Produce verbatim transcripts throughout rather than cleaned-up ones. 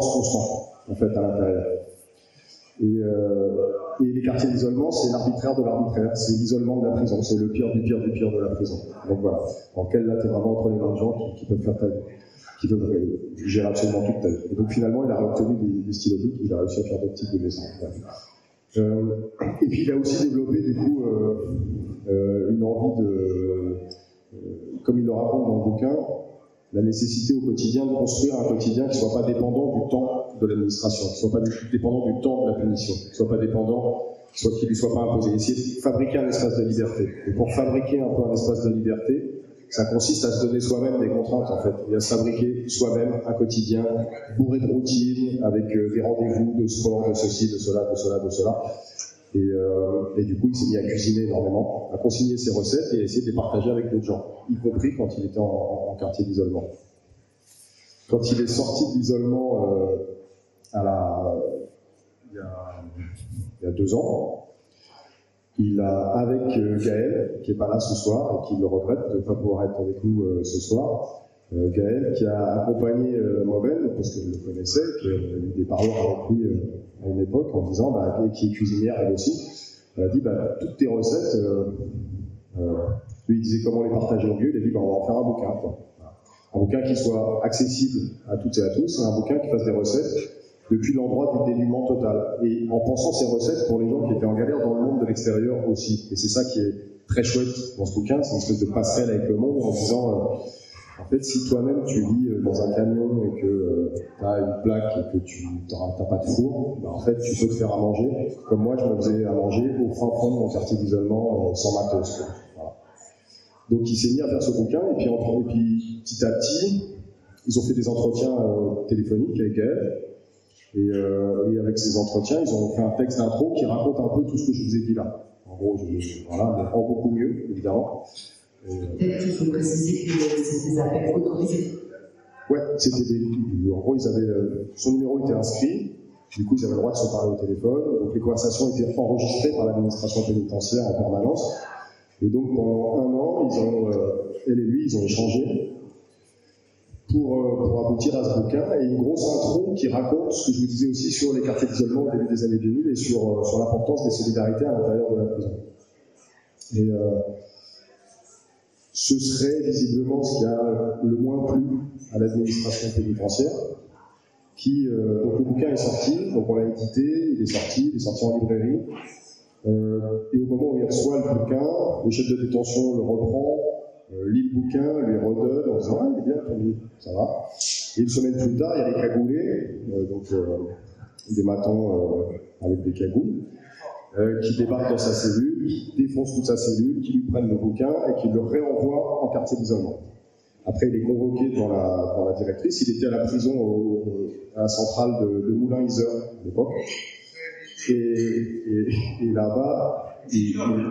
violence constante, en fait, à l'intérieur. Et, euh, et les quartiers d'isolement, c'est l'arbitraire de l'arbitraire, c'est l'isolement de la prison, c'est le pire du pire du pire de la prison. Donc voilà, dans lequel là, t'es vraiment entre les mains de gens qui, qui peuvent faire ta vie, qui peuvent euh, gérer absolument toute ta vie. Et donc finalement, il a obtenu des, des stylopiques, il a réussi à faire d'autres types de dessins. Euh, et puis il a aussi développé du coup euh, euh, une envie de, euh, comme il le raconte dans le bouquin, la nécessité au quotidien de construire un quotidien qui ne soit pas dépendant du temps de l'administration, qui ne soit pas dépendant du temps de la punition, qui ne soit pas dépendant, qui ne lui soit pas imposé. Essayer de fabriquer un espace de liberté. Et pour fabriquer un peu un espace de liberté, ça consiste à se donner soi-même des contraintes, en fait, et à se fabriquer soi-même un quotidien bourré de routine, avec euh, des rendez-vous de sport, de ceci, de cela, de cela, de cela. Et, euh, et du coup, il s'est mis à cuisiner énormément, à consigner ses recettes et à essayer de les partager avec d'autres gens, y compris quand il était en, en, en quartier d'isolement. Quand il est sorti de l'isolement euh, à la, il, y a, il y a deux ans, il a, avec euh, Gaël, qui n'est pas là ce soir et qui le regrette de ne pas pouvoir être avec nous euh, ce soir, euh, Gaël qui a accompagné euh, Mauvaine, parce qu'il le connaissait, qui a eu des paroles avec lui euh, à une époque, en disant, bah, qui est cuisinière elle aussi, elle a dit, bah, toutes tes recettes, euh, euh, lui il disait comment les partager au mieux, il a dit, bah, on va en faire un bouquin, quoi. Un bouquin qui soit accessible à toutes et à tous, et un bouquin qui fasse des recettes depuis l'endroit du dénuement total. Et en pensant ces recettes pour les gens qui étaient en galère dans le monde de l'extérieur aussi. Et c'est ça qui est très chouette dans ce bouquin, c'est une espèce de passerelle avec le monde en disant, euh, en fait, si toi-même tu vis dans un camion et que euh, tu as une plaque et que tu n'as pas de four, ben, en fait, tu peux te faire à manger. Comme moi, je me faisais à manger au fin fond de mon quartier d'isolement euh, sans matos. Voilà. Donc il s'est mis à faire ce bouquin, et puis, entre, et puis petit à petit, ils ont fait des entretiens euh, téléphoniques avec Gaël. Et, euh, et avec ces entretiens, ils ont fait un texte d'intro qui raconte un peu tout ce que je vous ai dit là. En gros, je, voilà, mais en beaucoup mieux, évidemment. Peut-être qu'il faut préciser que c'était des appels autorisés. Ouais, c'était des. En gros, ils avaient, euh, son numéro était inscrit, du coup, ils avaient le droit de se parler au téléphone, donc les conversations étaient enregistrées par l'administration pénitentiaire en permanence. Et donc, pendant un an, ils ont, euh, elle et lui, ils ont échangé. Pour, euh, pour aboutir à ce bouquin, et une grosse intro qui raconte ce que je vous disais aussi sur les quartiers d'isolement au début des années deux mille et sur, euh, sur l'importance des solidarités à l'intérieur de la prison. Et euh, ce serait visiblement ce qui a le moins plu à l'administration pénitentiaire, qui, euh, donc le bouquin est sorti, donc on l'a édité, il est sorti, il est sorti en librairie, euh, et au moment où il reçoit le bouquin, le chef de détention le reprend, Euh, lit le bouquin, lui redonne en disant « Ah, il est bien ton livre, ça va ». Et une semaine plus tard, il y a les cagoulés, euh, donc euh, des matons euh, avec des cagoules, euh, qui débarquent dans sa cellule, qui défoncent toute sa cellule, qui lui prennent le bouquin et qui le réenvoient en quartier d'isolement. Après, il est convoqué devant la, devant la directrice. Il était à la prison, au, à la centrale de, de Moulins-Isère à l'époque. Et, et, et là-bas, il, il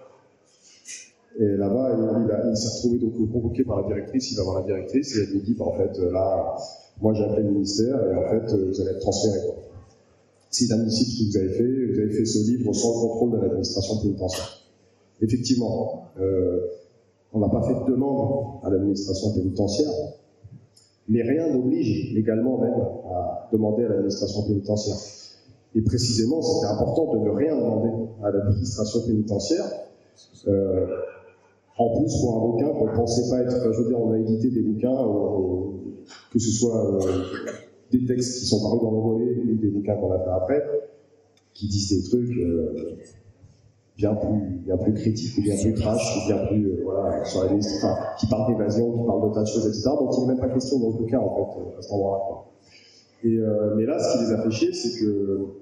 Et là-bas, il, il, a, il s'est retrouvé donc convoqué par la directrice, il va voir la directrice et elle lui dit, bah, en fait, là, moi j'ai appelé le ministère et en fait, vous allez être transféré. Quoi. C'est inadmissible ce que vous avez fait, vous avez fait ce livre sans le contrôle de l'administration pénitentiaire. Effectivement, euh, on n'a pas fait de demande à l'administration pénitentiaire, mais rien n'oblige légalement même à demander à l'administration pénitentiaire. Et précisément, c'était important de ne rien demander à l'administration pénitentiaire. Euh, En plus, pour un bouquin qu'on ne pensait pas être... Enfin, je veux dire, on a édité des bouquins, euh, que ce soit euh, des textes qui sont parus dans l'envolée ou des bouquins qu'on a fait après, qui disent des trucs euh, bien, plus, bien plus critiques ou bien plus trash, ou bien plus, euh, voilà, sur la liste, enfin, qui parlent d'évasion, qui parlent de tas de choses, et cetera, dont il n'est même pas question dans le bouquin, en fait, à cet endroit-là. Quoi. Et, euh, mais là, ce qui les a fait chier, c'est que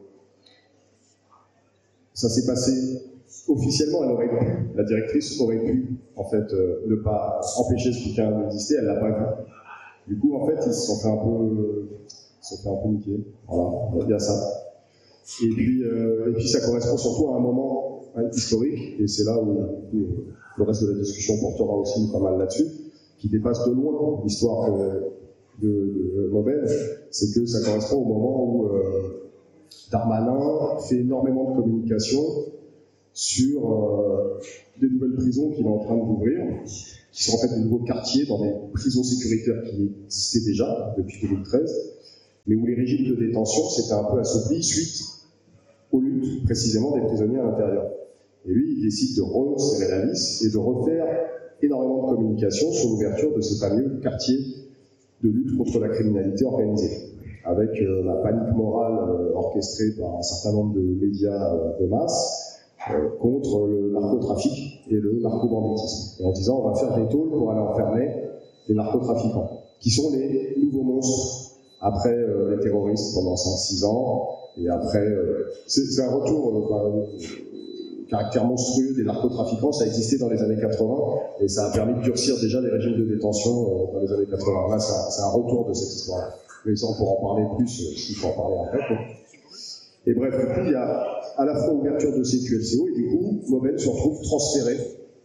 ça s'est passé... Officiellement, elle aurait pu, la directrice aurait pu, en fait, euh, ne pas empêcher ce bouquin d'exister, elle l'a pas vu. Du coup, en fait, ils se sont fait un peu, ils se sont fait un peu niquer. Voilà, il y a ça. Et puis, euh, et puis, ça correspond surtout à un moment hein, historique, et c'est là où, où le reste de la discussion portera aussi pas mal là-dessus, qui dépasse de loin l'histoire de, de, de Mauvaine, c'est que ça correspond au moment où euh, Darmanin fait énormément de communication sur euh, des nouvelles prisons qu'il est en train d'ouvrir, qui sont en fait des nouveaux quartiers dans des prisons sécuritaires qui existaient déjà depuis deux mille treize, mais où les régimes de détention s'étaient un peu assouplis suite aux luttes précisément des prisonniers à l'intérieur. Et lui, il décide de resserrer la vis et de refaire énormément de communication sur l'ouverture de ces fameux quartiers de lutte contre la criminalité organisée, avec euh, la panique morale euh, orchestrée par un certain nombre de médias euh, de masse euh, contre le narcotrafic et le narcobanditisme. Et en disant, on va faire des tôles pour aller enfermer les narcotrafiquants, qui sont les nouveaux monstres après euh, les terroristes pendant cinq six ans, et après, euh, c'est un retour euh, enfin, caractère monstrueux des narcotrafiquants. Ça existait dans les années quatre-vingts, et ça a permis de durcir déjà les régimes de détention euh, dans les années quatre-vingts. Là, c'est un, un retour de cette histoire-là. Mais ça, on pourra en parler plus, euh, s'il faut en parler après. Quoi. Et bref, du coup, il y a à la fois ouverture de ces Q L C O, et du coup, Maubel se retrouve transféré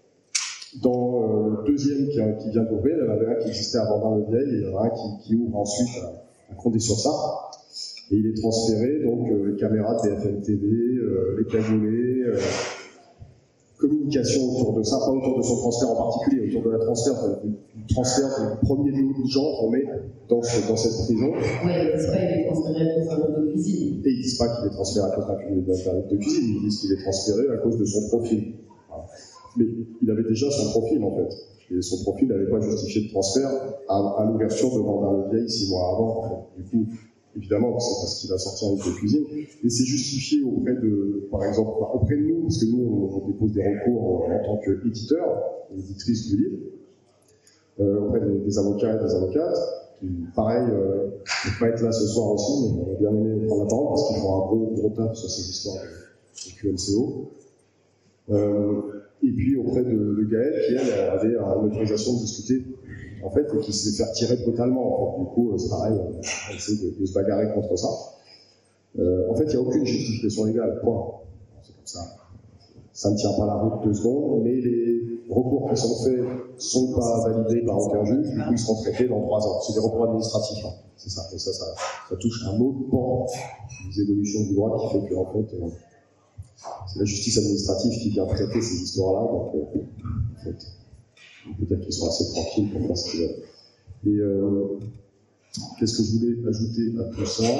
dans euh, le deuxième qui, qui vient d'ouvrir. Il y en avait un qui existait avant Bar-le-Vieil, et il y en a un qui, qui ouvre ensuite à, à Condé-sur-Sarthe. Et il est transféré, donc, euh, les caméras de B F M T V, euh, les cagoulés, euh, communication autour de ça, pas autour de son transfert en particulier, autour de la transfert, du, du transfert du premier lot de gens qu'on met dans, ce, dans cette prison. Oui, ils disent pas qu'il est transféré à cause d'un lot de cuisine. Et ils disent pas qu'il est transféré à cause d'un lot de cuisine, ils disent qu'il est transféré à cause de son profil. Voilà. Mais il avait déjà son profil, en fait. Et son profil n'avait pas justifié de transfert à, à l'ouverture de Bar-le-Vieil six mois avant. En fait. Du coup, évidemment, c'est parce qu'il a sorti un livre de cuisine, mais c'est justifié auprès de, par exemple, auprès de nous, parce que nous, on, on dépose des recours en tant qu'éditeur, éditrice du livre, euh, auprès des, des avocats et des avocates. Et pareil, euh, on ne peut pas être là ce soir aussi, mais on a bien aimé prendre la parole, parce qu'ils font un gros, gros taf sur ces histoires de, de Q L C O. Euh, et puis auprès de, de Gaëlle, qui elle avait une autorisation de discuter, en fait, et qui s'est fait retirer brutalement, en fait. Du coup, c'est pareil, on essaie de, de se bagarrer contre ça. Euh, en fait, il n'y a aucune justification légale, point. C'est comme ça. Ça ne tient pas la route deux secondes, mais les recours qui sont faits ne sont pas validés par aucun juge, du coup, ils seront traités dans trois ans. C'est des recours administratifs, hein. C'est ça. Et ça, ça, ça touche un autre pan des évolutions du droit qui fait que, en fait, euh, c'est la justice administrative qui vient traiter ces histoires-là, donc, euh, en fait, on peut dire qu'ils sont assez tranquilles pour faire ce qu'ils veulent. Et euh, qu'est-ce que je voulais ajouter à tout ça,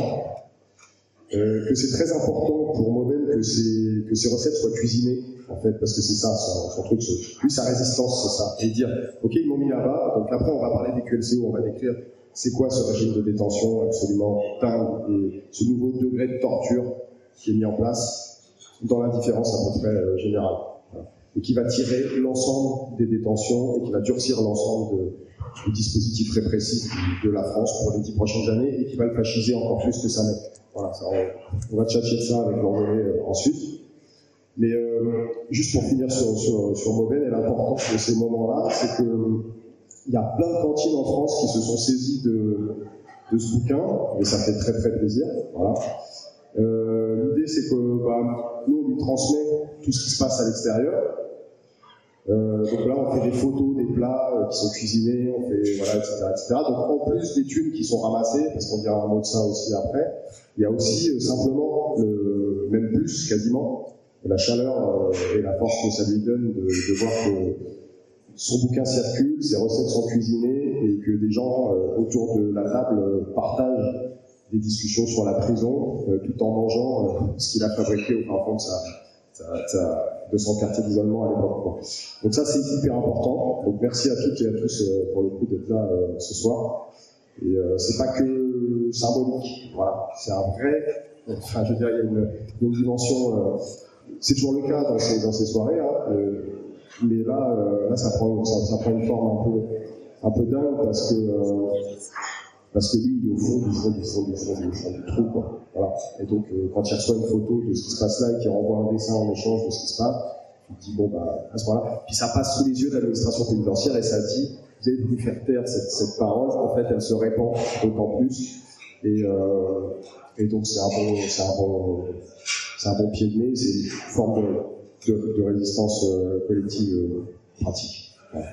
euh, que c'est très important pour Maubel que ces, que ces recettes soient cuisinées, en fait, parce que c'est ça, son, son truc, lui, sa résistance, c'est ça. Et dire, ok, ils m'ont mis là-bas, donc après, on va parler des Q L C O, on va décrire c'est quoi ce régime de détention absolument dingue, et ce nouveau degré de torture qui est mis en place dans l'indifférence à peu près euh, générale. Et qui va tirer l'ensemble des détentions et qui va durcir l'ensemble de, du dispositif répressif de la France pour les dix prochaines années et qui va le fasciser encore plus que ça n'est. Voilà, ça, on, on va tchatcher de ça avec l'envolée euh, ensuite. Mais euh, juste pour finir sur, sur, sur Maubel, et l'importance de ces moments-là, c'est que il y a plein de cantines en France qui se sont saisies de, de ce bouquin, et ça fait très très plaisir. Voilà. Euh, L'idée, c'est que bah, nous, on lui transmet tout ce qui se passe à l'extérieur. Euh, donc là, on fait des photos des plats euh, qui sont cuisinés, on fait, voilà, et cetera, et cetera. Donc en plus des thunes qui sont ramassées, parce qu'on dira un mot de ça aussi après, il y a aussi euh, simplement, le, même plus quasiment, la chaleur euh, et la force que ça lui donne de, de voir que son bouquin circule, ses recettes sont cuisinées et que des gens euh, autour de la table euh, partagent des discussions sur la prison, euh, tout en mangeant euh, ce qu'il a fabriqué au fin fond de, sa, sa, sa, de son quartier d'isolement à l'époque. Donc ça, c'est hyper important. Donc merci à toutes et à tous euh, pour le coup d'être là euh, ce soir. Et euh, c'est pas que symbolique, voilà. C'est un vrai, enfin je veux dire, il y a une, il y a une dimension, euh, c'est toujours le cas dans ces, dans ces soirées, hein, euh, mais là, euh, là ça, prend, ça, ça prend une forme un peu, un peu dingue parce que euh, Parce que lui, il est au fond du fond du fond du fond du fond du trou, quoi. Voilà. Et donc, euh, quand il reçoit une photo de ce qui se passe là et qu'il renvoie un dessin en échange de ce qui se passe, il dit, bon, bah, à ce moment-là. Puis ça passe sous les yeux de l'administration pénitentiaire et ça dit, vous avez voulu faire taire cette, cette parole, en fait, elle se répand d'autant plus. Et, euh, et donc, c'est un bon, c'est un bon, c'est un bon pied de nez, c'est une forme de, de, de résistance euh, collective euh, pratique. Voilà.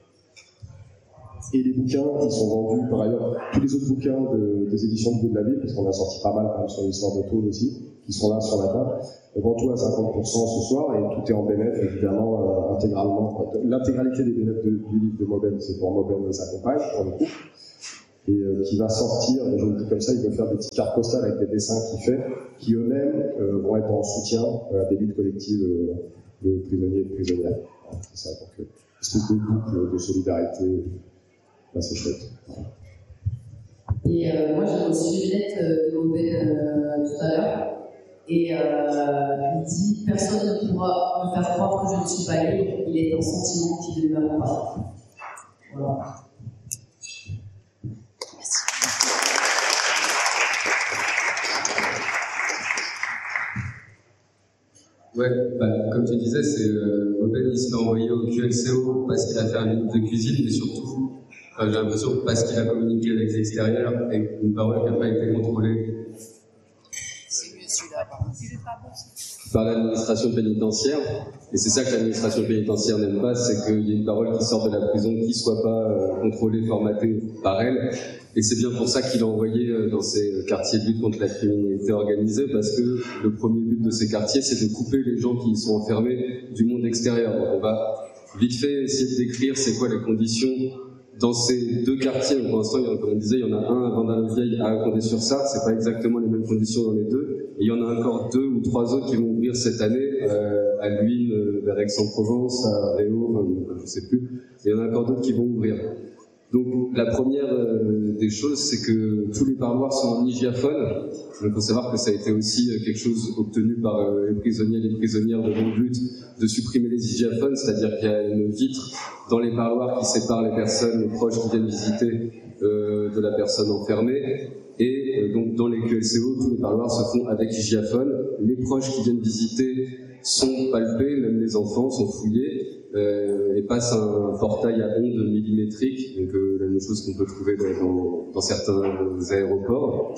Et les bouquins, ils sont vendus, par ailleurs, tous les autres bouquins de, des éditions de Bout de la Ville, parce qu'on a sorti pas mal quand même sur l'histoire de Tôle aussi, qui sont là sur la table, vend tout à cinquante pour cent ce soir, et tout est en bénéf, évidemment, euh, intégralement. L'intégralité des bénéfices de, du livre de Maubel, c'est pour Maubel et sa compagne, pour le coup. et euh, qui va sortir, je vous le dis comme ça, il va faire des petites cartes postales avec des dessins qu'il fait, qui eux-mêmes euh, vont être en soutien à des luttes collectives euh, de prisonniers et de prisonnières. Voilà, c'est ça, donc euh, une espèce de boucle de solidarité, là c'est chouette. Voilà. Et euh, moi j'ai reçu une lettre de Maubel euh, tout à l'heure, et euh, il dit « Personne ne pourra me faire croire que je ne suis pas libre, il est un sentiment qui ne meurt pas. » Voilà. Ouais, bah, comme tu disais, c'est euh, Maubel, il se l'a envoyé au Q L C O parce qu'il a fait un livre de cuisine, mais surtout, enfin, j'ai l'impression, parce qu'il a communiqué avec l'extérieur et une parole qui n'a pas été contrôlée par l'administration pénitentiaire. Et c'est ça que l'administration pénitentiaire n'aime pas, c'est qu'il y a une parole qui sort de la prison qui ne soit pas euh, contrôlée, formatée par elle. Et c'est bien pour ça qu'il a envoyé euh, dans ces quartiers de lutte contre la criminalité organisée, parce que le premier but de ces quartiers, c'est de couper les gens qui y sont enfermés du monde extérieur. Donc on va vite fait essayer de décrire c'est quoi les conditions dans ces deux quartiers. Pour l'instant, comme on disait, il y en a un à Vendin-le-Vieil, à Condé-sur-Sarthe, c'est pas exactement les mêmes conditions dans les deux. Et il y en a encore deux ou trois autres qui vont ouvrir cette année, euh, à Luynes, euh, vers Aix-en-Provence, à Réau, enfin, je sais plus. Et il y en a encore d'autres qui vont ouvrir. Donc la première euh, des choses, c'est que tous les parloirs sont en hygiaphone. Donc il faut savoir que ça a été aussi euh, quelque chose obtenu par euh, les prisonniers et les prisonnières de longue lutte, de supprimer les hygiaphones, c'est-à-dire qu'il y a une vitre dans les parloirs qui sépare les personnes, les proches qui viennent visiter euh, de la personne enfermée. Et euh, donc dans les Q L C O, tous les parloirs se font avec hygiaphone. Les proches qui viennent visiter sont palpés, même les enfants sont fouillés. Euh, et passe un portail à ondes millimétriques, donc euh, la même chose qu'on peut trouver dans, dans certains aéroports.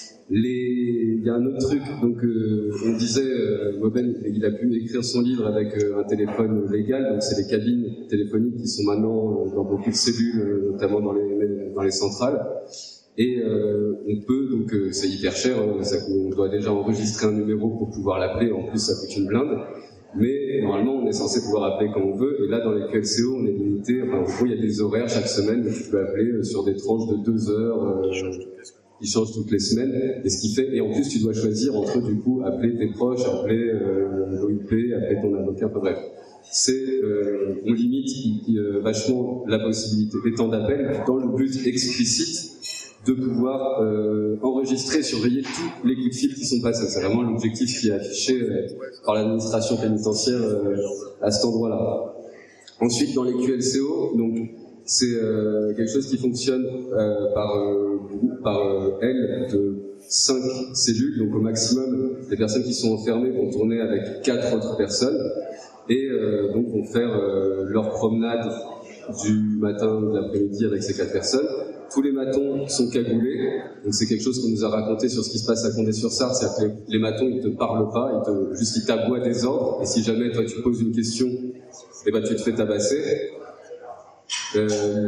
Les... Il y a un autre truc, donc euh, on disait, euh, Maubel, il a pu écrire son livre avec euh, un téléphone légal, donc c'est les cabines téléphoniques qui sont maintenant euh, dans beaucoup de cellules, euh, notamment dans les, dans les centrales. Et euh, on peut, donc euh, c'est hyper cher, hein, ça, on doit déjà enregistrer un numéro pour pouvoir l'appeler, en plus ça coûte une blinde. Mais normalement, on est censé pouvoir appeler quand on veut. Et là, dans les Q L C O, on est limité. Enfin, en gros, il y a des horaires chaque semaine où tu peux appeler sur des tranches de deux heures. Euh, ils changent toutes les semaines. Et ce qui fait, et en plus, tu dois choisir entre, du coup, appeler tes proches, appeler euh, l'O I P, appeler ton avocat. Enfin bref, c'est, euh, on limite euh, vachement la possibilité des temps d'appel dans le but explicite de pouvoir euh, enregistrer, surveiller tous les coups de fil qui sont passés. C'est vraiment l'objectif qui est affiché euh, par l'administration pénitentiaire euh, à cet endroit-là. Ensuite, dans les Q L C O, donc c'est euh, quelque chose qui fonctionne euh, par euh, par euh, aile de cinq cellules. Donc au maximum, les personnes qui sont enfermées vont tourner avec quatre autres personnes et euh, donc vont faire euh, leur promenade du matin, de l'après-midi avec ces quatre personnes. Tous les matons sont cagoulés, donc c'est quelque chose qu'on nous a raconté sur ce qui se passe à Condé-sur-Sarthe, c'est-à-dire que les, les matons, ils te parlent pas, ils te, juste ils t'aboient des ordres, et si jamais toi tu poses une question, eh ben tu te fais tabasser. Euh,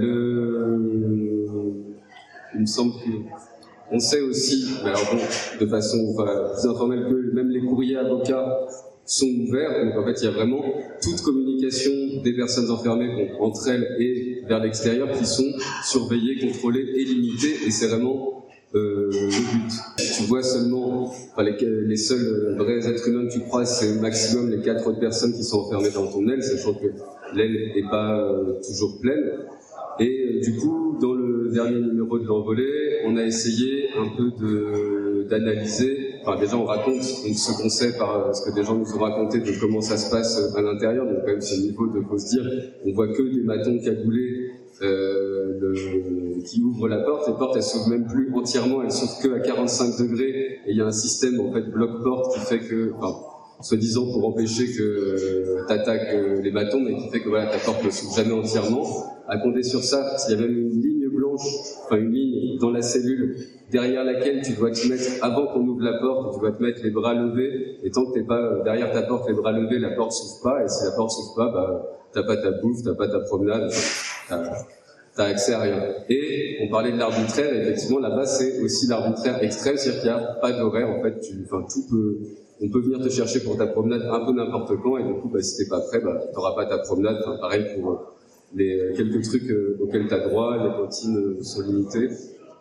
le... Il me semble que... On sait aussi, mais alors bon, de façon enfin, plus informelle que même les courriers avocats sont ouverts, donc en fait il y a vraiment toute communication des personnes enfermées bon, entre elles et vers l'extérieur qui sont surveillées, contrôlées et limitées, et c'est vraiment euh, le but. Tu vois seulement, enfin, les, les seuls vrais êtres humains que tu croises, c'est au maximum les quatre autres personnes qui sont enfermées dans ton aile, sachant que l'aile n'est pas euh, toujours pleine. Et du coup, dans le dernier numéro de l'Envolée, on a essayé un peu de, d'analyser, enfin déjà on raconte donc, ce qu'on sait par ce que des gens nous ont raconté de comment ça se passe à l'intérieur, donc quand même c'est le niveau de, faut se dire, on voit que des matons cagoulés euh, le, qui ouvrent la porte, les portes elles s'ouvrent même plus entièrement, elles s'ouvrent que à quarante-cinq degrés, et il y a un système en fait bloc-porte qui fait que, enfin, soi-disant pour empêcher que euh, t'attaques euh, les matons, mais qui fait que voilà, ta porte ne s'ouvre jamais entièrement. À Condé-sur-Sarthe, il y a même une ligne blanche, enfin une ligne dans la cellule derrière laquelle tu dois te mettre, avant qu'on ouvre la porte, tu dois te mettre les bras levés, et tant que t'es pas derrière ta porte, les bras levés, la porte s'ouvre pas, et si la porte s'ouvre pas, bah, t'as pas ta bouffe, t'as pas ta promenade, t'as, t'as accès à rien. Et on parlait de l'arbitraire, et effectivement là-bas c'est aussi l'arbitraire extrême, c'est-à-dire qu'il n'y a pas d'horaire, en fait, tu, enfin tout peut, on peut venir te chercher pour ta promenade un peu n'importe quand, et du coup, bah, si t'es pas prêt, bah, t'auras pas ta promenade, enfin pareil pour les quelques trucs euh, auxquels tu as droit, les cantines euh, sont limitées.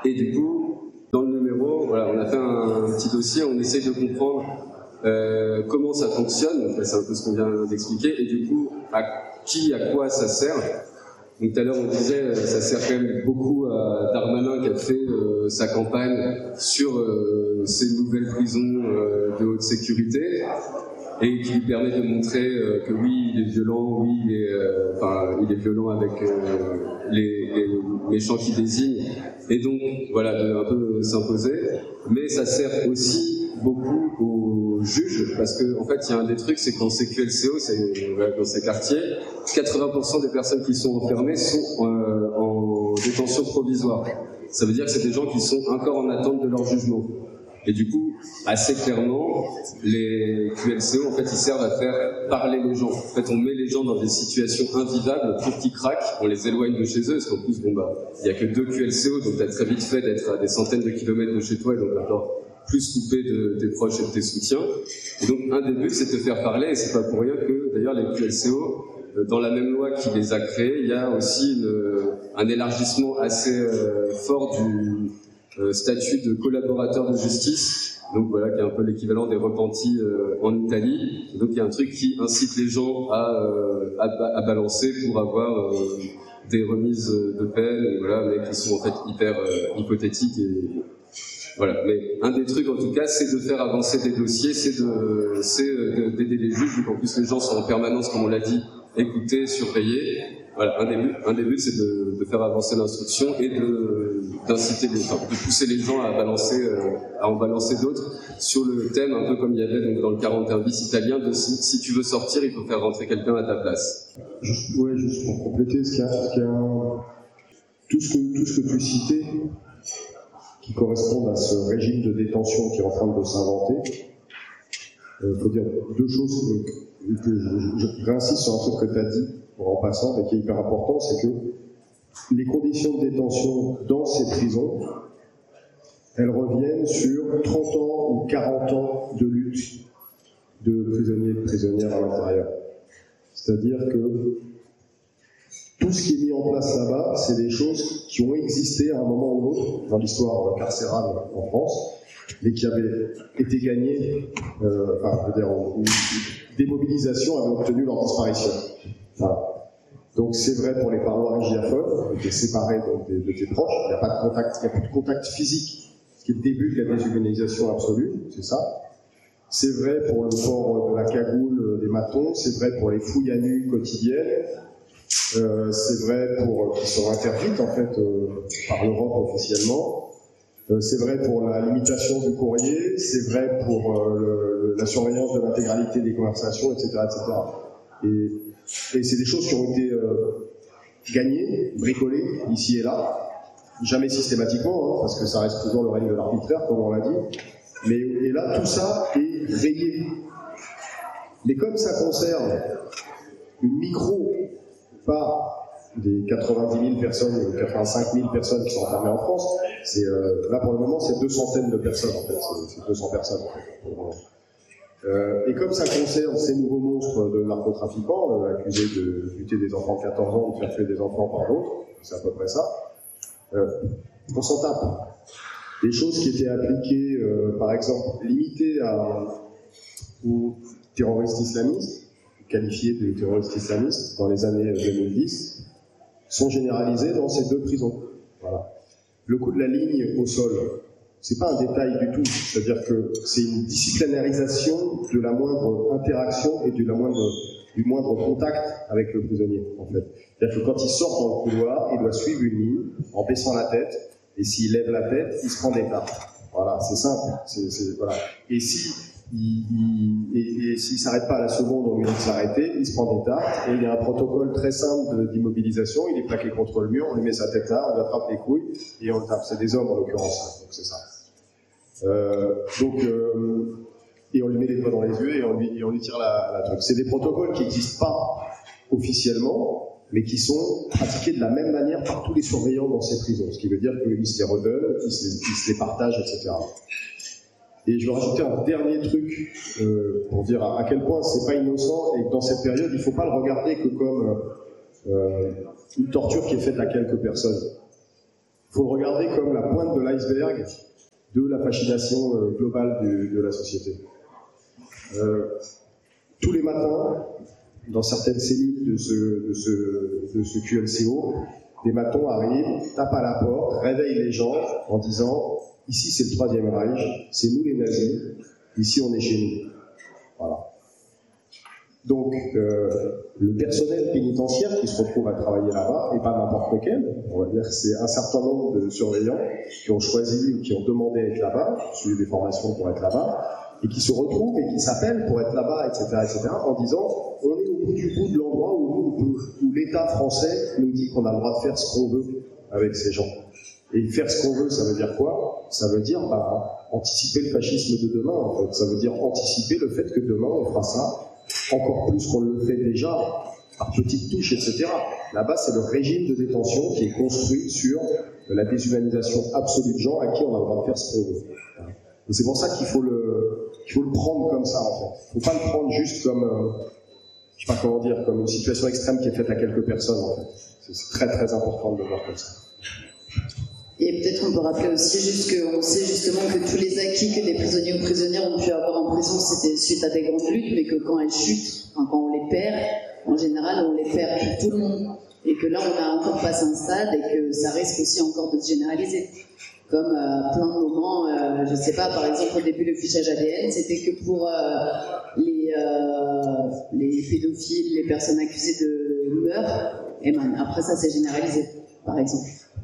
Et du coup, dans le numéro, voilà, on a fait un, un petit dossier, on essaye de comprendre euh, comment ça fonctionne, c'est un peu ce qu'on vient d'expliquer, et du coup, à qui, à quoi ça sert. Donc tout à l'heure on disait, ça sert quand même beaucoup à Darmanin qui a fait euh, sa campagne sur euh, ces nouvelles prisons euh, de haute sécurité et qui lui permet de montrer euh, que oui, il est violent, oui, il est, euh, enfin, il est violent avec euh, les, les méchants qu'il désigne, et donc voilà, de un peu s'imposer. Mais ça sert aussi beaucoup aux juges, parce que en fait, il y a un des trucs, c'est que dans ces Q L C O, c'est, voilà, dans ces quartiers, quatre-vingts pour cent des personnes qui sont enfermées sont euh, en détention provisoire. Ça veut dire que c'est des gens qui sont encore en attente de leur jugement. Et du coup, assez clairement, les Q L C O, en fait, ils servent à faire parler les gens. En fait, on met les gens dans des situations invivables pour qu'ils craquent, on les éloigne de chez eux, parce qu'en plus, bon bah, il y a que deux Q L C O, donc t'as très vite fait d'être à des centaines de kilomètres de chez toi, et donc encore plus coupé de tes proches et de tes soutiens. Et donc, un des buts, c'est de te faire parler, et c'est pas pour rien que, d'ailleurs, les Q L C O, dans la même loi qui les a créés, il y a aussi une, un élargissement assez euh, fort du Euh, statut de collaborateur de justice, donc voilà, qui est un peu l'équivalent des repentis euh, en Italie. Et donc il y a un truc qui incite les gens à, euh, à, à balancer pour avoir euh, des remises de peine, et voilà, mais qui sont en fait hyper euh, hypothétiques. Et voilà. Mais un des trucs en tout cas, c'est de faire avancer des dossiers, c'est de, c'est d'aider les juges, vu qu'en plus les gens sont en permanence, comme on l'a dit, écoutés, surveillés. Voilà, un des buts, un des buts c'est de, de faire avancer l'instruction et de, d'inciter les, enfin, de pousser les gens à balancer, euh, à en balancer d'autres sur le thème, un peu comme il y avait donc, dans le quarante et un bis italien, de si, si tu veux sortir, il faut faire rentrer quelqu'un à ta place. Juste, ouais, juste pour compléter, ce qu'il y a, ce qu'il y a tout ce que, tout ce que tu citais, qui correspondent à ce régime de détention qui est en train de s'inventer, il euh, faut dire deux choses que, que je, je, je réinsiste sur un truc que tu as dit en passant, mais qui est hyper important, c'est que les conditions de détention dans ces prisons, elles reviennent sur trente ans ou quarante ans de lutte de prisonniers et de prisonnières à l'intérieur. C'est-à-dire que tout ce qui est mis en place là-bas, c'est des choses qui ont existé à un moment ou l'autre dans l'histoire carcérale en France, mais qui avaient été gagnées, euh, enfin, je veux dire, où des mobilisations avaient obtenu leur disparition. Voilà. Donc c'est vrai pour les parois régiaphones, qui est séparé donc, de, de tes proches, il n'y a pas de contact, il n'y a plus de contact physique, ce qui est le début de la déshumanisation absolue, c'est ça. C'est vrai pour le port de la cagoule des matons, c'est vrai pour les fouilles à nu quotidiennes, euh, c'est vrai pour qui sont interdites en fait euh, par l'Europe officiellement. Euh, c'est vrai pour la limitation du courrier, c'est vrai pour euh, le, la surveillance de l'intégralité des conversations, et cetera, et cetera. Et, et c'est des choses qui ont été euh, gagnées, bricolées, ici et là, jamais systématiquement, hein, parce que ça reste toujours le règne de l'arbitraire, comme on l'a dit. Mais et là, tout ça est rayé. Mais comme ça concerne une micro-part des quatre-vingt-dix mille personnes, ou quatre-vingt-cinq mille personnes qui sont enfermées en France, c'est, euh, là pour le moment c'est deux centaines de personnes en fait, c'est, c'est deux cents personnes en fait. Euh, et comme ça concerne ces nouveaux monstres de narcotrafiquants, euh, accusés de buter des enfants de quatorze ans ou de faire tuer des enfants par d'autres, c'est à peu près ça, euh, on s'en tape. Des choses qui étaient appliquées, euh, par exemple, limitées à, aux terroristes islamistes, qualifiés de terroristes islamistes dans les années deux mille dix, sont généralisées dans ces deux prisons. Voilà. Le coup de la ligne au sol, c'est pas un détail du tout, c'est-à-dire que c'est une disciplinarisation de la moindre interaction et de la moindre, du moindre contact avec le prisonnier, en fait. C'est-à-dire que quand il sort dans le couloir, il doit suivre une ligne en baissant la tête, et s'il lève la tête, il se prend des tartes. Voilà, c'est simple. C'est, c'est, voilà. Et si il, il, et, et s'il s'arrête pas à la seconde, on lui dit de s'arrêter, il se prend des tartes, et il y a un protocole très simple de, d'immobilisation, il est plaqué contre le mur, on lui met sa tête là, on lui attrape les couilles, et on le tape. C'est des hommes en l'occurrence, donc c'est ça. Euh, donc, euh, et on lui met les doigts dans les yeux et on lui, et on lui tire la, la truc. C'est des protocoles qui n'existent pas officiellement, mais qui sont pratiqués de la même manière par tous les surveillants dans ces prisons, ce qui veut dire qu'ils se les redonnent, qu'ils se, ils se les partagent, et cetera. Et je vais rajouter un dernier truc euh, pour dire à, à quel point c'est pas innocent et que dans cette période, il faut pas le regarder que comme euh, une torture qui est faite à quelques personnes. Il faut le regarder comme la pointe de l'iceberg de la fascination euh, globale de, de la société. Euh, tous les matins, dans certaines cellules de ce, de ce, de ce Q L C O, des matons arrivent, tapent à la porte, réveillent les gens en disant « Ici c'est le Troisième Reich, c'est nous les nazis, ici on est chez nous. » Voilà. Donc, euh, le personnel pénitentiaire qui se retrouve à travailler là-bas, et pas n'importe lequel, on va dire que c'est un certain nombre de surveillants qui ont choisi ou qui ont demandé à être là-bas, suivi des formations pour être là-bas, et qui se retrouvent et qui s'appellent pour être là-bas, et cetera, et cetera, en disant on est au bout du bout de l'endroit où, nous, on peut, où l'État français nous dit qu'on a le droit de faire ce qu'on veut avec ces gens. Et faire ce qu'on veut, ça veut dire quoi? Ça veut dire bah, anticiper le fascisme de demain, en fait. Ça veut dire anticiper le fait que demain on fera ça encore plus qu'on le fait déjà, par petites touches, et cetera. Là-bas, c'est le régime de détention qui est construit sur la déshumanisation absolue de gens à qui on a le droit de faire ce qu'on veut. Et c'est pour ça qu'il faut le, qu'il faut le prendre comme ça, en fait. Il ne faut pas le prendre juste comme, euh, je ne sais pas comment dire, comme une situation extrême qui est faite à quelques personnes, en fait. C'est très très important de le voir comme ça. Et peut-être on peut rappeler aussi juste qu'on sait justement que tous les acquis que les prisonniers ou prisonnières ont pu avoir en prison, c'était suite à des grandes luttes, mais que quand elles chutent, enfin, quand on les perd, en général, on les perd pour tout le monde. Et que là, on a encore passé un stade et que ça risque aussi encore de se généraliser. Comme euh, plein de moments, euh, je ne sais pas, par exemple, au début, le fichage A D N, c'était que pour euh, les, euh, les pédophiles, les personnes accusées de meurtre. Et ben, après ça, c'est généralisé, par exemple.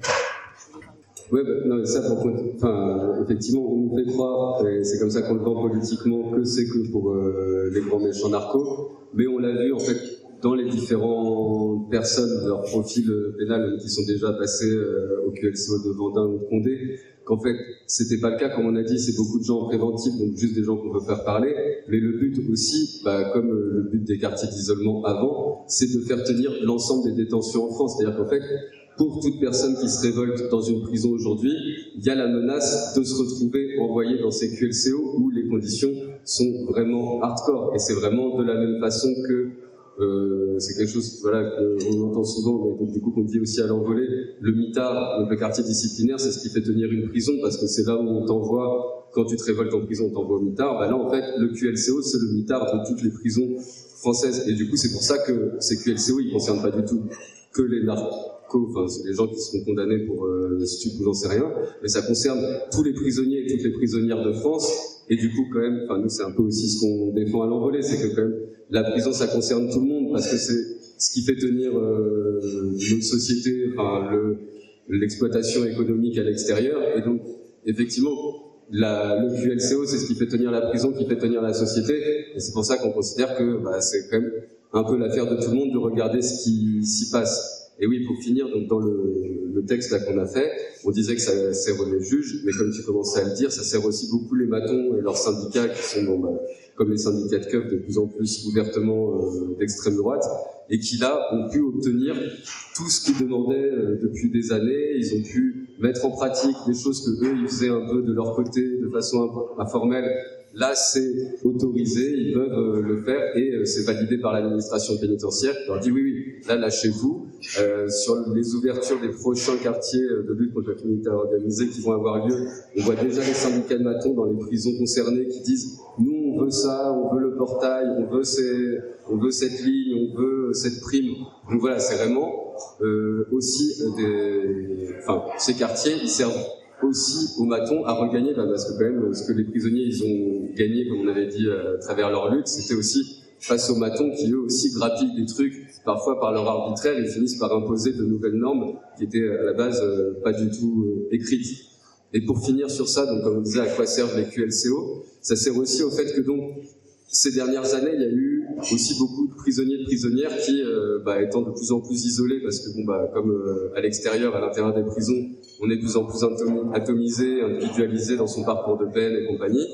Ouais, bah, non, mais ça, pour, enfin, effectivement, on nous fait croire, et c'est comme ça qu'on le vend politiquement, que c'est que pour euh, les grands méchants narcos, mais on l'a vu, en fait, dans les différentes personnes, leur profil pénal, qui sont déjà passés euh, au Q L C O de Vendin ou de Condé, qu'en fait, c'était pas le cas, comme on a dit, c'est beaucoup de gens en préventif, donc juste des gens qu'on veut faire parler, mais le but aussi, bah, comme euh, le but des quartiers d'isolement avant, c'est de faire tenir l'ensemble des détentions en France, c'est-à-dire qu'en fait, pour toute personne qui se révolte dans une prison aujourd'hui, il y a la menace de se retrouver envoyé dans ces Q L C O où les conditions sont vraiment hardcore. Et c'est vraiment de la même façon que, euh, c'est quelque chose voilà, qu'on entend souvent, mais donc, du coup qu'on dit aussi à l'envolée, le mitard, donc le quartier disciplinaire, c'est ce qui fait tenir une prison, parce que c'est là où on t'envoie, quand tu te révoltes en prison, on t'envoie au mitard. Bah là, en fait, le Q L C O, c'est le mitard de toutes les prisons françaises. Et du coup, c'est pour ça que ces Q L C O, ils ne concernent pas du tout que les narcos. Enfin, c'est les gens qui seront condamnés pour euh, stupes ou j'en sais rien, mais ça concerne tous les prisonniers et toutes les prisonnières de France, et du coup quand même, enfin nous c'est un peu aussi ce qu'on défend à l'envolée, c'est que quand même la prison ça concerne tout le monde, parce que c'est ce qui fait tenir euh, notre société, enfin le, l'exploitation économique à l'extérieur, et donc effectivement la, le Q L C O c'est ce qui fait tenir la prison, qui fait tenir la société, et c'est pour ça qu'on considère que bah, c'est quand même un peu l'affaire de tout le monde de regarder ce qui s'y passe. Et oui, pour finir, donc dans le, le texte là qu'on a fait, on disait que ça sert les juges, mais comme tu commençais à le dire, ça sert aussi beaucoup les matons et leurs syndicats qui sont, bon, bah, comme les syndicats de keufs, de plus en plus ouvertement euh, d'extrême droite, et qui là ont pu obtenir tout ce qu'ils demandaient euh, depuis des années. Ils ont pu mettre en pratique des choses que eux ils faisaient un peu de leur côté, de façon informelle. Là, c'est autorisé, ils peuvent euh, le faire, et euh, c'est validé par l'administration pénitentiaire qui leur dit oui, oui, là, lâchez-vous. Euh, sur les ouvertures des prochains quartiers de lutte contre la criminalité organisée qui vont avoir lieu, on voit déjà les syndicats de matons dans les prisons concernées qui disent nous, on veut ça, on veut le portail, on veut, ces, on veut cette ligne, on veut cette prime. Donc voilà, c'est vraiment euh, aussi des... Enfin, ces quartiers, ils servent aussi aux matons à regagner, bah, parce que quand même, ce que les prisonniers ils ont gagné, comme on avait dit à travers leur lutte, c'était aussi face aux matons qui eux aussi grappillent des trucs, parfois par leur arbitraire, ils finissent par imposer de nouvelles normes qui étaient à la base euh, pas du tout euh, écrites. Et pour finir sur ça, donc comme on disait, à quoi servent les Q L C O, ça sert aussi au fait que donc ces dernières années, il y a eu aussi beaucoup de prisonniers et de prisonnières qui, euh, bah, étant de plus en plus isolés, parce que bon, bah, comme euh, à l'extérieur, à l'intérieur des prisons, on est de plus en plus atomisé, individualisé dans son parcours de peine et compagnie,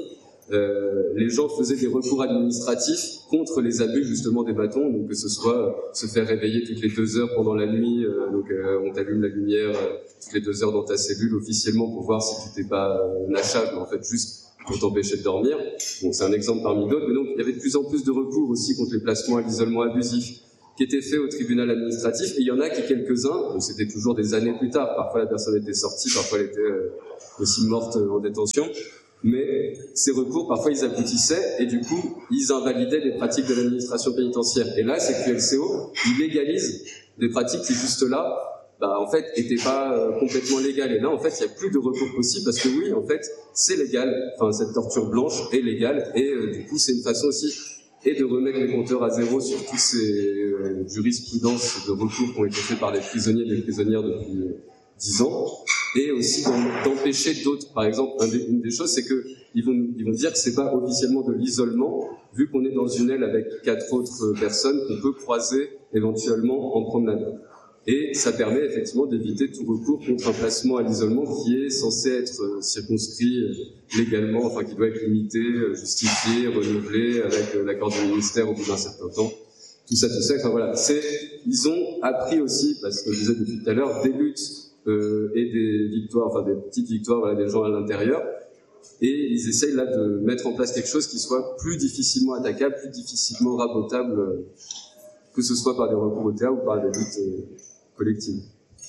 euh, les gens faisaient des recours administratifs contre les abus justement des bâtons, donc que ce soit euh, se faire réveiller toutes les deux heures pendant la nuit, euh, donc euh, on t'allume la lumière euh, toutes les deux heures dans ta cellule officiellement pour voir si tu t'es pas euh, nachable, mais en fait juste pour t'empêcher de dormir. Bon, c'est un exemple parmi d'autres, mais donc il y avait de plus en plus de recours aussi contre les placements à l'isolement abusif. qui étaient faits au tribunal administratif, et il y en a qui, quelques-uns, donc c'était toujours des années plus tard, parfois la personne était sortie, parfois elle était euh, aussi morte euh, en détention, mais ces recours, parfois ils aboutissaient, et du coup, ils invalidaient les pratiques de l'administration pénitentiaire. Et là, c'est que Q L C O, il légalise des pratiques qui, juste là, bah, en fait, n'étaient pas euh, complètement légales. Et là, en fait, il n'y a plus de recours possible, parce que oui, en fait, c'est légal, enfin, cette torture blanche est légale, et euh, du coup, c'est une façon aussi et de remettre les compteurs à zéro sur toutes ces euh, jurisprudences de recours qui ont été faits par les prisonniers et les prisonnières depuis euh, dix ans, et aussi d'empêcher d'autres. Par exemple, un des, une des choses, c'est que ils vont, ils vont dire que c'est pas officiellement de l'isolement, vu qu'on est dans une aile avec quatre autres personnes qu'on peut croiser éventuellement en promenade. Et ça permet effectivement d'éviter tout recours contre un placement à l'isolement qui est censé être circonscrit légalement, enfin qui doit être limité, justifié, renouvelé avec l'accord du ministère au bout d'un certain temps. Tout ça, tout ça. Enfin voilà, c'est, ils ont appris aussi, parce que je disais depuis tout à l'heure, des luttes euh, et des victoires, enfin des petites victoires, voilà, des gens à l'intérieur. Et ils essayent là de mettre en place quelque chose qui soit plus difficilement attaquable, plus difficilement rabotable, euh, que ce soit par des recours au théâtre ou par des luttes euh, collectives.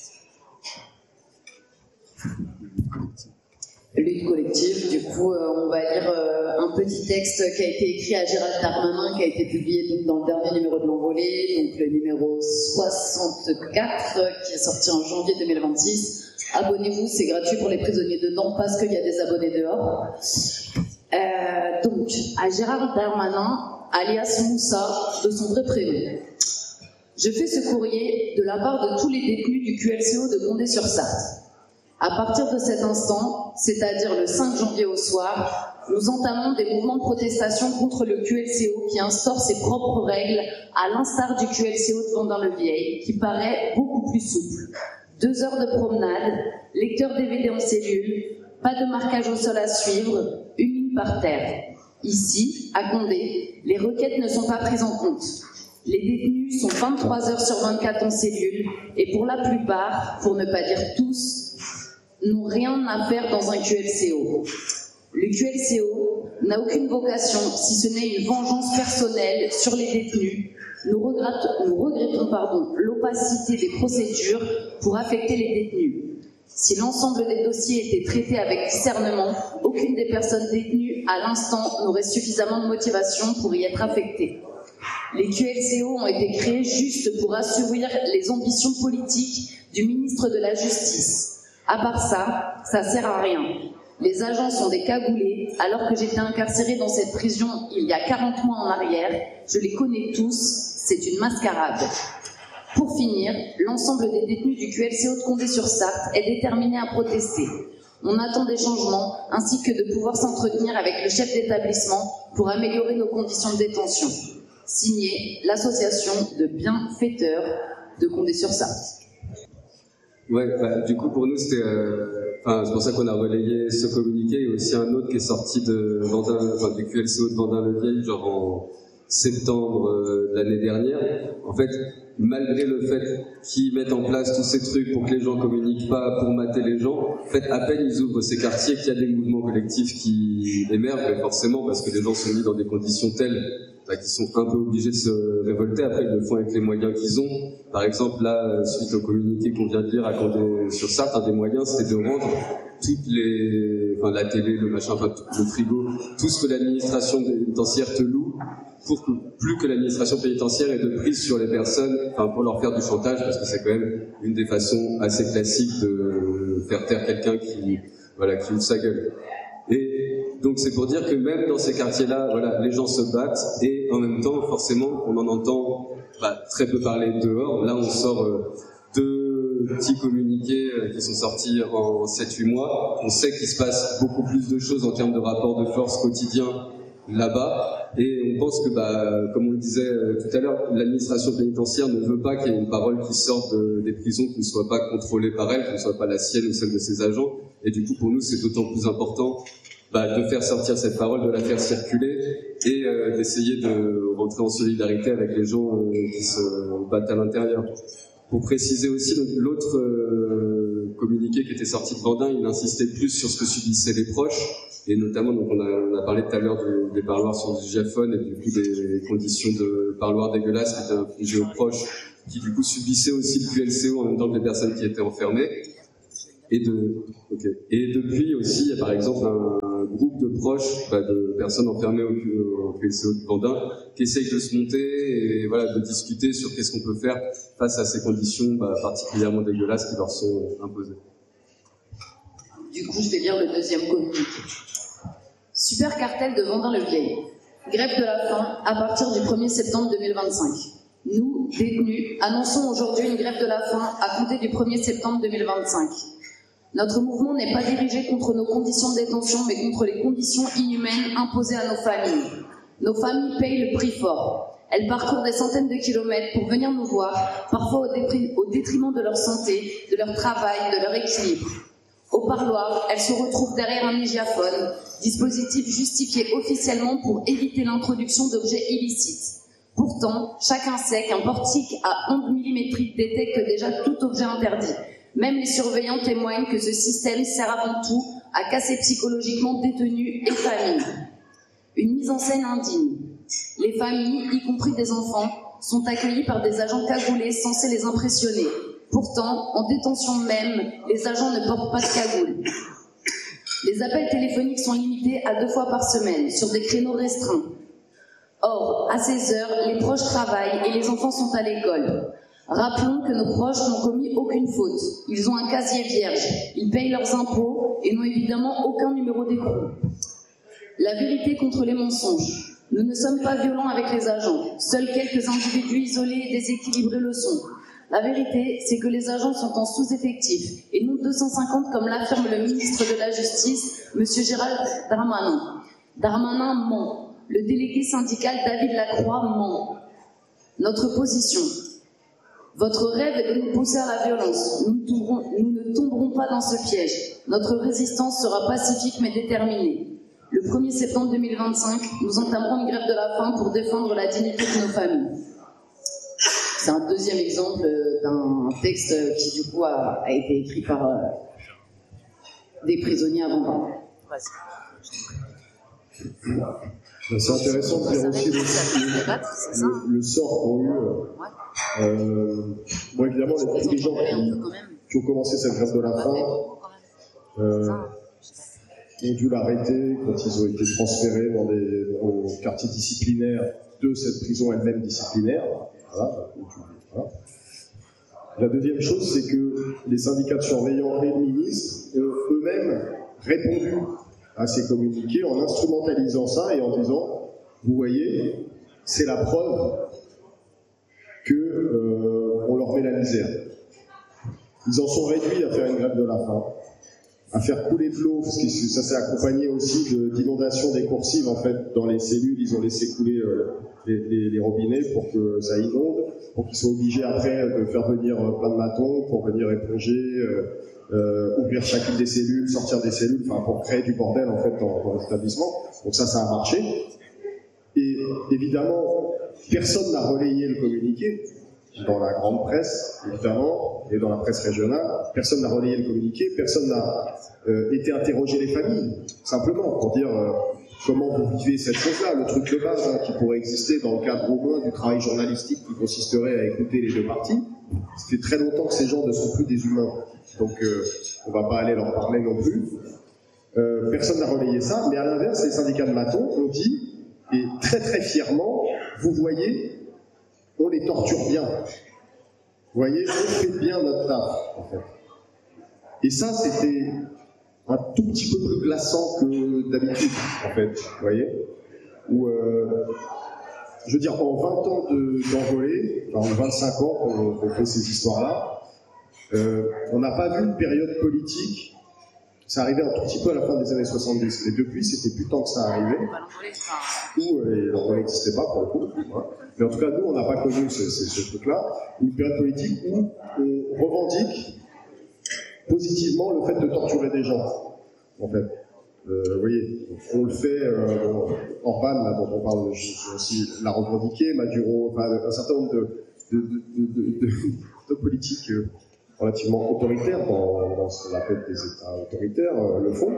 Lutte collective, du coup, euh, on va lire euh, un petit texte qui a été écrit à Gérald Darmanin, qui a été publié donc, dans le dernier numéro de l'Envolée, donc le numéro soixante-quatre, qui est sorti en janvier deux mille vingt-six. Abonnez-vous, c'est gratuit pour les prisonniers dedans, parce qu'il y a des abonnés dehors. Euh, donc, à Gérald Darmanin, alias Moussa, de son vrai prénom. Je fais ce courrier de la part de tous les détenus du Q L C O de Condé-sur-Sarthe. À partir de cet instant, c'est-à-dire le cinq janvier au soir, nous entamons des mouvements de protestation contre le Q L C O qui instaure ses propres règles, à l'instar du Q L C O de Vendin-le-Vieil, qui paraît beaucoup plus souple. Deux heures de promenade, lecteur D V D en cellule, pas de marquage au sol à suivre, une ligne par terre. Ici, à Condé, les requêtes ne sont pas prises en compte. Les détenus sont vingt-trois heures sur vingt-quatre en cellule, et pour la plupart, pour ne pas dire tous, n'ont rien à faire dans un Q L C O. Le Q L C O n'a aucune vocation, si ce n'est une vengeance personnelle sur les détenus. Nous regrettons, nous regrettons pardon, l'opacité des procédures pour affecter les détenus. Si l'ensemble des dossiers étaient traités avec discernement, aucune des personnes détenues à l'instant n'aurait suffisamment de motivation pour y être affectée. Les Q L C O ont été créés juste pour assouvir les ambitions politiques du ministre de la Justice. À part ça, ça sert à rien. Les agents sont des cagoulés, alors que j'étais incarcérée dans cette prison il y a quarante mois en arrière. Je les connais tous, c'est une mascarade. Pour finir, l'ensemble des détenus du Q L C O de Condé-sur-Sarthe est déterminé à protester. On attend des changements, ainsi que de pouvoir s'entretenir avec le chef d'établissement pour améliorer nos conditions de détention. Signé l'association de bienfaiteurs de Condé-sur-Sarthe. Ouais, bah, du coup pour nous c'était, euh, enfin c'est pour ça qu'on a relayé ce communiqué. Il y a aussi un autre qui est sorti de Vendin, enfin du Q L C O de Vendin-le-Vieil, genre en septembre euh, de l'année dernière. En fait, malgré le fait qu'ils mettent en place tous ces trucs pour que les gens communiquent pas, pour mater les gens, en fait à peine ils ouvrent ces quartiers qu'il y a des mouvements collectifs qui émergent, mais forcément parce que les gens sont mis dans des conditions telles bah, qu'ils sont un peu obligés de se révolter. Après ils le font avec les moyens qu'ils ont. Par exemple là, suite au communiqué qu'on vient de lire à Condé-sur-Sarthe, un des moyens c'était de rendre toutes les, enfin la télé, le machin, enfin le frigo, tout ce que l'administration pénitentiaire te loue, pour que plus que l'administration pénitentiaire ait de prise sur les personnes, enfin pour leur faire du chantage, parce que c'est quand même une des façons assez classiques de faire taire quelqu'un qui, voilà, qui ouvre sa gueule. Et donc c'est pour dire que même dans ces quartiers-là, voilà, les gens se battent et en même temps, forcément, on en entend bah, très peu parler dehors. Là, on sort euh, deux petits communiqués euh, qui sont sortis en sept huit mois. On sait qu'il se passe beaucoup plus de choses en termes de rapport de force quotidien là-bas, et on pense que, bah, comme on le disait euh, tout à l'heure, l'administration pénitentiaire ne veut pas qu'il y ait une parole qui sorte de, des prisons qui ne soit pas contrôlée par elle, qui ne soit pas la sienne ou celle de ses agents, et du coup pour nous c'est d'autant plus important bah, de faire sortir cette parole, de la faire circuler, et euh, d'essayer de rentrer en solidarité avec les gens euh, qui se battent à l'intérieur. Pour préciser aussi, donc, l'autre euh, communiqué qui était sorti de Vendin, il insistait plus sur ce que subissaient les proches, Et notamment, donc on, a, on a parlé tout à l'heure de, des parloirs sur du diaphone et du coup des conditions de parloirs dégueulasses qui étaient infligées aux proches, qui du coup subissaient aussi le Q L C O en même temps que les personnes qui étaient enfermées. Et, de, okay. et depuis aussi, il y a par exemple un, un groupe de proches, bah, de personnes enfermées au, au Q L C O de Vendin, qui essayent de se monter et voilà, de discuter sur qu'est-ce qu'on peut faire face à ces conditions bah, particulièrement dégueulasses qui leur sont imposées. Du coup, je vais lire le deuxième communiqué. Super cartel de Vendin-le-Vieil. Grève de la faim à partir du premier septembre deux mille vingt-cinq. Nous, détenus, annonçons aujourd'hui une grève de la faim à compter du premier septembre deux mille vingt-cinq. Notre mouvement n'est pas dirigé contre nos conditions de détention, mais contre les conditions inhumaines imposées à nos familles. Nos familles payent le prix fort. Elles parcourent des centaines de kilomètres pour venir nous voir, parfois au, dépri- au détriment de leur santé, de leur travail, de leur équilibre. Au parloir, elles se retrouvent derrière un mégaphone, dispositif justifié officiellement pour éviter l'introduction d'objets illicites. Pourtant, chacun sait qu'un portique à ondes millimétriques détecte déjà tout objet interdit. Même les surveillants témoignent que ce système sert avant tout à casser psychologiquement détenus et familles. Une mise en scène indigne. Les familles, y compris des enfants, sont accueillies par des agents cagoulés censés les impressionner. Pourtant, en détention même, les agents ne portent pas de cagoule. Les appels téléphoniques sont limités à deux fois par semaine, sur des créneaux restreints. Or, à ces heures, les proches travaillent et les enfants sont à l'école. Rappelons que nos proches n'ont commis aucune faute. Ils ont un casier vierge, ils payent leurs impôts et n'ont évidemment aucun numéro d'écrou. La vérité contre les mensonges. Nous ne sommes pas violents avec les agents. Seuls quelques individus isolés et déséquilibrés le sont. La vérité, c'est que les agents sont en sous-effectif, et non deux cent cinquante comme l'affirme le ministre de la Justice, M. Gérald Darmanin. Darmanin ment. Le délégué syndical David Lacroix ment. Notre position. Votre rêve est de nous pousser à la violence. Nous, tomberons, nous ne tomberons pas dans ce piège. Notre résistance sera pacifique mais déterminée. Le premier septembre deux mille vingt-cinq, nous entamerons une grève de la faim pour défendre la dignité de nos familles. C'est un deuxième exemple d'un texte qui, du coup, a, a été écrit par euh, des prisonniers à Vendin. C'est intéressant de dire aussi le, le, le sort qu'ont eu. Euh, bon, évidemment, les, tous les gens qui, qui ont commencé cette grève de la faim euh, ont dû l'arrêter quand ils ont été transférés dans des dans les quartiers disciplinaires de cette prison elle-même disciplinaire. Voilà, voilà. La deuxième chose, c'est que les syndicats de surveillants et le ministre ont eux-mêmes répondu à ces communiqués en instrumentalisant ça et en disant, vous voyez, c'est la preuve que euh, on leur met la misère. Ils en sont réduits à faire une grève de la faim, à faire couler de l'eau, parce que ça s'est accompagné aussi de, d'inondations décoursives en fait dans les cellules. Ils ont laissé couler euh, les, les, les robinets pour que ça inonde, pour qu'ils soient obligés après de faire venir plein de matons pour venir éponger, euh, euh, ouvrir chacune des cellules, sortir des cellules, enfin pour créer du bordel en fait dans, dans l'établissement. Donc ça, ça a marché. Et évidemment, personne n'a relayé le communiqué dans la grande presse, évidemment, et dans la presse régionale. Personne n'a relayé le communiqué, personne n'a euh, été interroger les familles, simplement pour dire euh, comment vous vivez cette chose-là, le truc de base hein, qui pourrait exister dans le cadre au moins du travail journalistique qui consisterait à écouter les deux parties. Ça fait très longtemps que ces gens ne sont plus des humains, donc euh, on ne va pas aller leur parler non plus. Euh, personne n'a relayé ça, mais à l'inverse, les syndicats de matons ont dit, et très très fièrement, vous voyez, on les torture bien. Vous voyez, on fait bien notre taf, en fait. Et ça, c'était un tout petit peu plus glaçant que d'habitude, en fait, vous voyez. Où, euh, je veux dire, en vingt ans de, d'envolée, enfin en vingt-cinq ans qu'on, qu'on fait ces histoires-là, euh, on n'a pas vu une période politique. Ça arrivait un tout petit peu à la fin des années soixante-dix. Et depuis, c'était plus tant que ça arrivait. Où euh, l'envolée n'existait pas, pour le coup. Hein. Mais en tout cas, nous, on n'a pas connu ce, ce, ce truc-là. Une période politique où on revendique positivement le fait de torturer des gens, en fait. Euh, vous voyez, on le fait, euh, Orban, là, dont on parle, je, je aussi l'a revendiqué, Maduro, enfin, un certain nombre de, de, de, de, de, de politiques relativement autoritaires, dans, dans ce qu'on appelle des États autoritaires, euh, le font.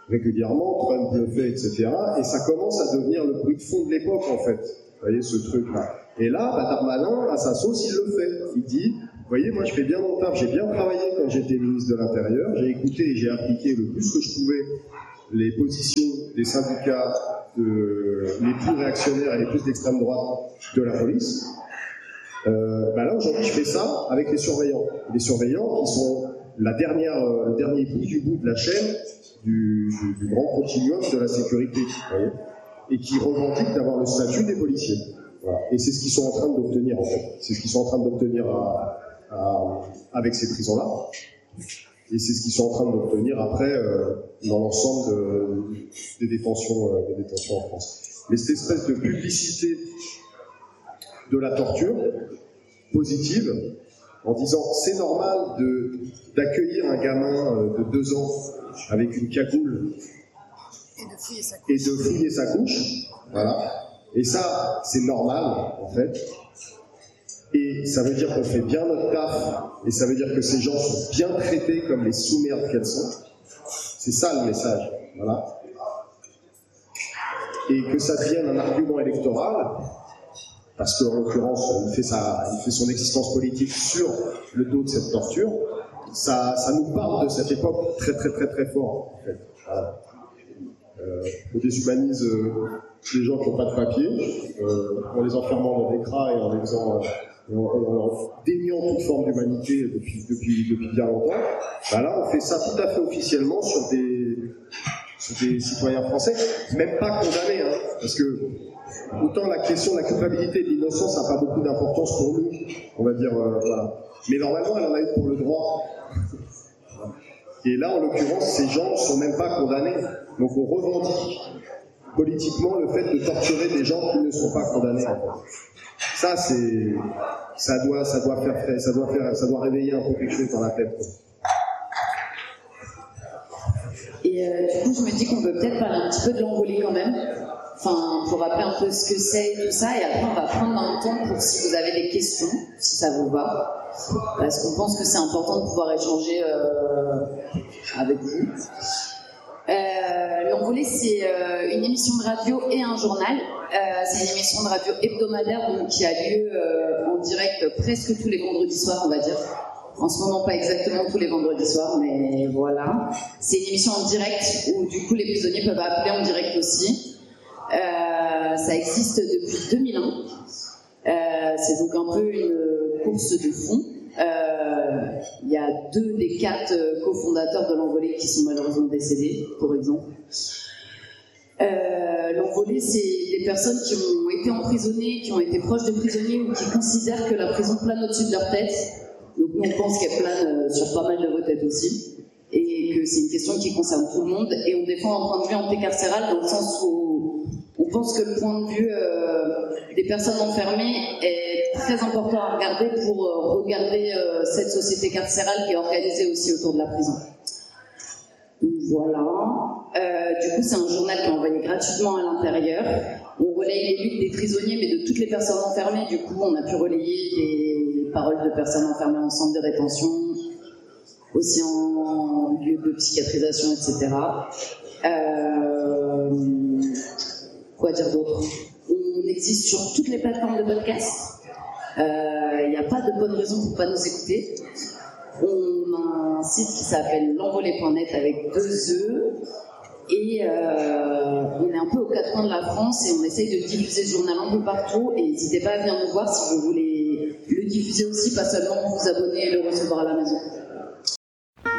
régulièrement, Trump le fait, et cetera. Et ça commence à devenir le bruit de fond de l'époque, en fait. Vous voyez, ce truc-là. Et là, bah, Darmanin, à sa sauce, il le fait. Il dit, vous voyez, moi je fais bien mon taf, j'ai bien travaillé quand j'étais ministre de l'Intérieur, j'ai écouté et j'ai appliqué le plus que je pouvais les positions des syndicats de, les plus réactionnaires et les plus d'extrême droite de la police. Euh, bah là, aujourd'hui, je fais ça avec les surveillants. Les surveillants qui sont la dernière, euh, le dernier bout du bout de la chaîne du, du, du grand continuum de la sécurité, vous voyez, et qui revendiquent d'avoir le statut des policiers. Voilà. Et c'est ce qu'ils sont en train d'obtenir, en fait. C'est ce qu'ils sont en train d'obtenir à, à, avec ces prisons-là. Et c'est ce qu'ils sont en train d'obtenir après euh, dans l'ensemble de, des, détentions, euh, des détentions en France. Mais cette espèce de publicité de la torture positive, en disant c'est normal de, d'accueillir un gamin euh, de deux ans avec une cagoule et de fouiller sa couche. Et de fouiller sa couche, voilà. Et ça, c'est normal, en fait. Et ça veut dire qu'on fait bien notre taf, et ça veut dire que ces gens sont bien traités comme les sous-merdes qu'elles sont. C'est ça le message, voilà. Et que ça devienne un argument électoral, parce qu'en l'occurrence, il fait, sa, il fait son existence politique sur le dos de cette torture, ça, ça nous parle de cette époque très très très très fort, en fait. Voilà. Euh, on déshumanise euh, les gens qui n'ont pas de papier, euh, en les enfermant dans des cras et en les faisant... Euh, En, en déniant toute forme d'humanité depuis, depuis, depuis bien longtemps, bah là on fait ça tout à fait officiellement sur des, sur des citoyens français, même pas condamnés, hein, parce que autant la question de la culpabilité et de l'innocence n'a pas beaucoup d'importance pour nous, on va dire, euh, voilà. Mais normalement elle en a eu pour le droit. Et là en l'occurrence ces gens ne sont même pas condamnés, donc on revendique politiquement le fait de torturer des gens qui ne sont pas condamnés. En fait. Ça, c'est, ça doit, ça doit faire, ça doit faire, ça doit réveiller un peu quelque chose dans la tête. Quoi. Et euh, du coup, je me dis qu'on peut peut-être parler un petit peu de l'envolée quand même. Enfin, pour rappeler un peu ce que c'est et tout ça. Et après, on va prendre un temps pour si vous avez des questions, si ça vous va. Parce qu'on pense que c'est important de pouvoir échanger euh, avec vous. Euh, L'Envolée, c'est euh, une émission de radio et un journal. Euh, c'est une émission de radio hebdomadaire donc, qui a lieu euh, en direct presque tous les vendredis soirs, on va dire. En ce moment, pas exactement tous les vendredis soirs, mais voilà. C'est une émission en direct où du coup les prisonniers peuvent appeler en direct aussi. Euh, ça existe depuis deux mille un. Euh, c'est donc un peu une course de fond. Euh, il y a deux des quatre euh, cofondateurs de l'Envolée qui sont malheureusement décédés, pour exemple. Euh, L'Envolée, c'est des personnes qui ont été emprisonnées, qui ont été proches de prisonniers ou qui considèrent que la prison plane au-dessus de leur tête. Donc nous, on pense qu'elle plane euh, sur pas mal de vos têtes aussi. Et que c'est une question qui concerne tout le monde. Et on défend un point de vue anticarcéral dans le sens où on pense que le point de vue euh, des personnes enfermées est très important à regarder pour euh, regarder euh, cette société carcérale qui est organisée aussi autour de la prison. Donc voilà. Euh, du coup, c'est un journal qui est envoyé gratuitement à l'intérieur. On relaye les luttes des prisonniers, mais de toutes les personnes enfermées. Du coup, on a pu relayer les paroles de personnes enfermées en centre de rétention, aussi en lieu de psychiatrisation, et cetera. Euh, quoi dire d'autre? On existe sur toutes les plateformes de podcast. Il euh, n'y a pas de bonne raison pour ne pas nous écouter. On a un site qui s'appelle l'envolée point net avec deux E. Et euh, on est un peu aux quatre coins de la France et on essaye de diffuser ce journal un peu partout. Et n'hésitez pas à venir nous voir si vous voulez le diffuser aussi, pas seulement vous abonner et le recevoir à la maison.